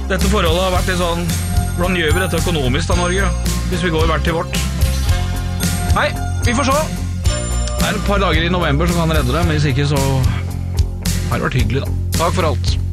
Dette forholdet har vært litt sånn, hvordan gjør vi dette økonomisk da, Norge? Hvis vi går hvert til vårt. Nei, vi får se. Det er et par dager i november som kan redde det, men hvis ikke så har det vært hyggelig da. Takk for alt.